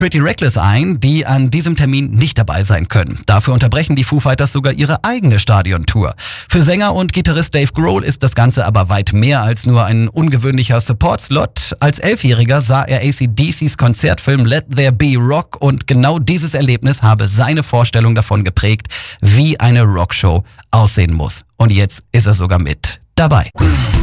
Pretty Reckless ein, die an diesem Termin nicht dabei sein können. Dafür unterbrechen die Foo Fighters sogar ihre eigene Stadiontour. Für Sänger und Gitarrist Dave Grohl ist das Ganze aber weit mehr als nur ein ungewöhnlicher Support-Slot. Als 11-Jähriger sah er AC/DCs Konzertfilm Let There Be Rock und genau dieses Erlebnis habe seine Vorstellung davon geprägt, wie eine Rockshow aussehen muss. Und jetzt ist er sogar mit dabei.